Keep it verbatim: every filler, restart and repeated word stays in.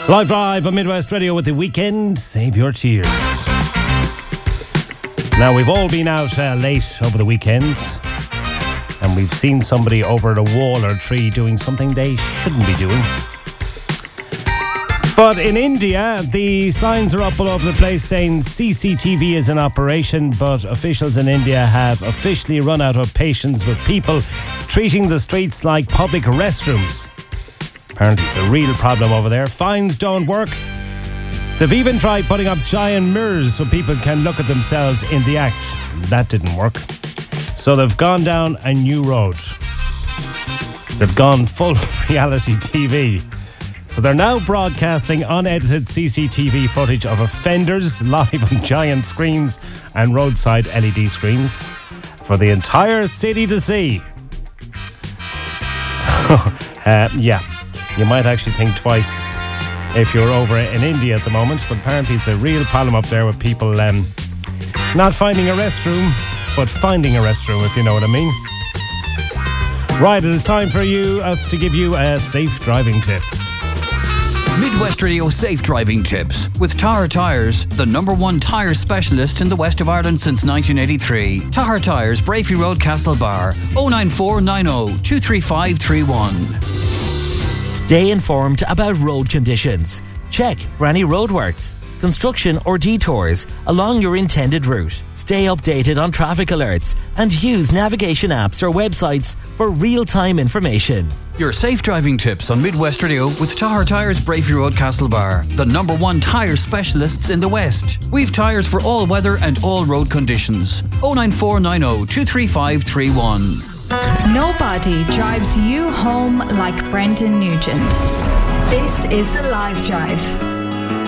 Live Drive on Midwest Radio with the Weekend. Save your tears. Now, we've all been out uh, late over the weekends, and we've seen somebody over at a wall or tree doing something they shouldn't be doing. But in India, the signs are up all over the place saying C C T V is in operation, but officials in India have officially run out of patience with people treating the streets like public restrooms. Apparently it's a real problem over there. Fines don't work. They've even tried putting up giant mirrors so people can look at themselves in the act. That didn't work. So they've gone down a new road. They've gone full reality T V. So they're now broadcasting unedited C C T V footage of offenders live on giant screens and roadside L E D screens for the entire city to see. So, uh, yeah. You might actually think twice if you're over in India at the moment, but apparently it's a real problem up there with people um, not finding a restroom, but finding a restroom, if you know what I mean. Right, it is time for you us to give you a safe driving tip. Midwest Radio Safe Driving Tips with Tahar Tyres, the number one tyre specialist in the west of Ireland since nineteen eighty-three. Tahar Tyres, Brafey Road, Castlebar, oh nine four nine oh two three five three one. Stay informed about road conditions. Check for any roadworks, construction or detours along your intended route. Stay updated on traffic alerts and use navigation apps or websites for real-time information. Your safe driving tips on Midwest Radio with Tahar Tyres, Brafey Road, Castlebar, the number one tyre specialists in the West. We've tyres for all weather and all road conditions. oh nine four nine oh two three five three one. Nobody drives you home like Brendan Nugent. This is The Live Drive.